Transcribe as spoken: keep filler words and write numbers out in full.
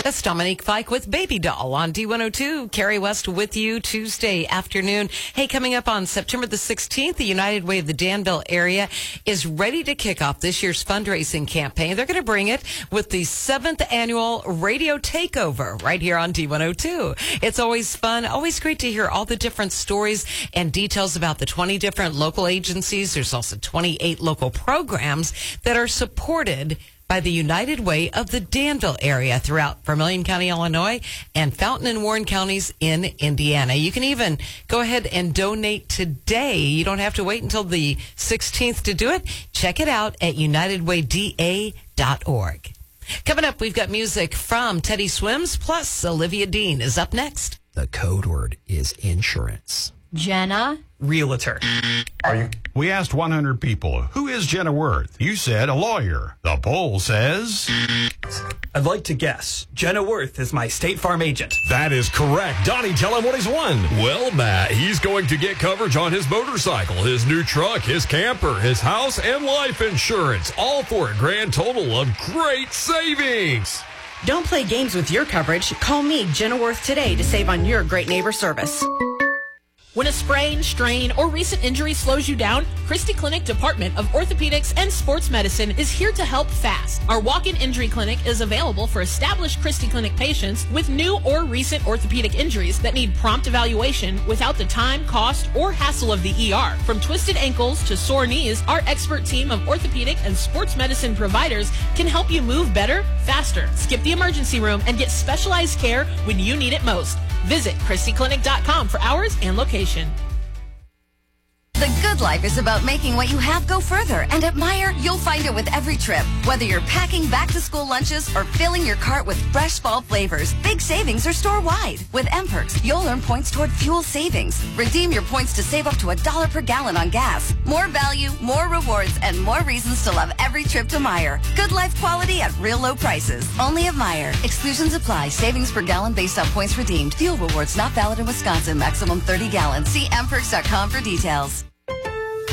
That's Dominique Fike with Baby Doll on D one oh two. Carrie West with you Tuesday afternoon. Hey, coming up on September the sixteenth, the United Way of the Danville area is ready to kick off this year's fundraising campaign. They're going to bring it with the seventh annual Radio Takeover right here on D one oh two. It's always fun, always great to hear all the different stories and details about the twenty different local agencies. There's also twenty-eight local programs that are supported by the United Way of the Danville area throughout Vermilion County, Illinois, and Fountain and Warren counties in Indiana. You can even go ahead and donate today. You don't have to wait until the sixteenth to do it. Check it out at united way d a dot org. Coming up, we've got music from Teddy Swims, plus Olivia Dean is up next. The code word is insurance. Jenna? Realtor. Are you? We asked one hundred people, who is Jenna Worth? You said a lawyer. The poll says... I'd like to guess. Jenna Worth is my State Farm agent. That is correct. Donnie, tell him what he's won. Well, Matt, he's going to get coverage on his motorcycle, his new truck, his camper, his house, and life insurance, all for a grand total of great savings. Don't play games with your coverage. Call me, Jenna Worth, today to save on your great neighbor service. When a sprain, strain, or recent injury slows you down, Christie Clinic Department of Orthopedics and Sports Medicine is here to help fast. Our walk-in injury clinic is available for established Christie Clinic patients with new or recent orthopedic injuries that need prompt evaluation without the time, cost, or hassle of the E R. From twisted ankles to sore knees, our expert team of orthopedic and sports medicine providers can help you move better, faster. Skip the emergency room and get specialized care when you need it most. Visit christie clinic dot com for hours and location. The good life is about making what you have go further. And at Meijer, you'll find it with every trip. Whether you're packing back-to-school lunches or filling your cart with fresh fall flavors, big savings are store-wide. With M-Perks, you'll earn points toward fuel savings. Redeem your points to save up to a dollar per gallon on gas. More value, more rewards, and more reasons to love every trip to Meijer. Good life quality at real low prices. Only at Meijer. Exclusions apply. Savings per gallon based on points redeemed. Fuel rewards not valid in Wisconsin. Maximum thirty gallons. See m perks dot com for details.